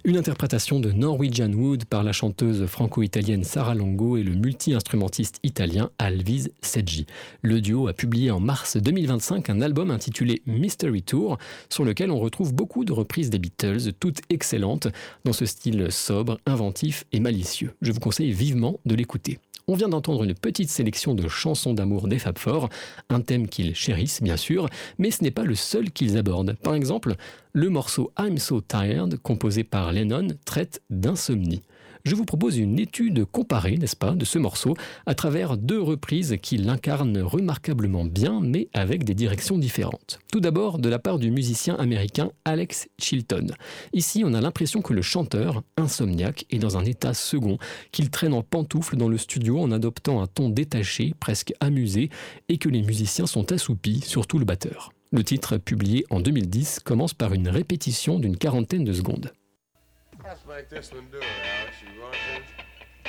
Une interprétation de Norwegian Wood par la chanteuse franco-italienne Sara Longo et le multi-instrumentiste italien Alvise Seggi. Le duo a publié en mars 2025 un album intitulé Mystery Tour, sur lequel on retrouve beaucoup de reprises des Beatles, toutes excellentes, dans ce style sobre, inventif et malicieux. Je vous conseille vivement de l'écouter. On vient d'entendre une petite sélection de chansons d'amour des Fab Four, un thème qu'ils chérissent bien sûr, mais ce n'est pas le seul qu'ils abordent. Par exemple, le morceau I'm So Tired, composé par Lennon, traite d'insomnie. Je vous propose une étude comparée, n'est-ce pas, de ce morceau, à travers deux reprises qui l'incarnent remarquablement bien, mais avec des directions différentes. Tout d'abord, de la part du musicien américain Alex Chilton. Ici, on a l'impression que le chanteur, insomniaque, est dans un état second, qu'il traîne en pantoufles dans le studio en adoptant un ton détaché, presque amusé, et que les musiciens sont assoupis, surtout le batteur. Le titre, publié en 2010, commence par une répétition d'une quarantaine de secondes. Let's make this one do it, Alex. You want this?